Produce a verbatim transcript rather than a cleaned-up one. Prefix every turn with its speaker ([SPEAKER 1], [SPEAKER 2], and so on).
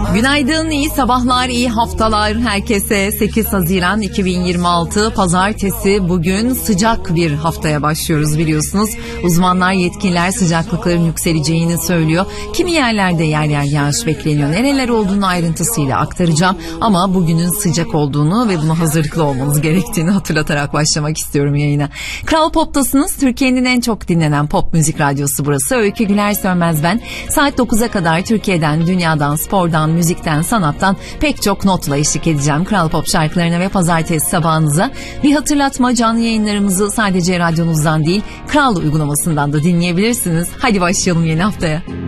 [SPEAKER 1] Günaydın, iyi sabahlar, iyi haftalar herkese. sekiz Haziran iki bin yirmi altı Pazartesi, bugün sıcak bir haftaya başlıyoruz biliyorsunuz. Uzmanlar, yetkililer sıcaklıkların yükseleceğini söylüyor. Kimi yerlerde yer yer yağış bekleniyor. Nereler olduğunu ayrıntısıyla aktaracağım. Ama bugünün sıcak olduğunu ve buna hazırlıklı olmanız gerektiğini hatırlatarak başlamak istiyorum yayına. Kral Pop'tasınız. Türkiye'nin en çok dinlenen pop müzik radyosu burası. Öykü Güler Sönmez ben. Saat dokuza kadar Türkiye'den, dünyadan, spordan, müzikten, sanattan pek çok notla eşlik edeceğim Kral Pop şarkılarına ve pazartesi sabahınıza. Bir hatırlatma, canlı yayınlarımızı sadece radyonuzdan değil, Kral uygulamasından da dinleyebilirsiniz. Hadi başlayalım yeni haftaya.